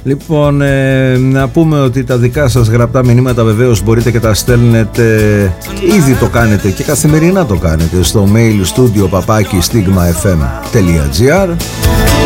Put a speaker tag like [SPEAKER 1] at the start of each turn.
[SPEAKER 1] Λοιπόν, να πούμε ότι τα δικά σας γραπτά μηνύματα βεβαίως μπορείτε και τα στέλνετε, ήδη το κάνετε και καθημερινά το κάνετε, στο mail studio@stigmafm.gr.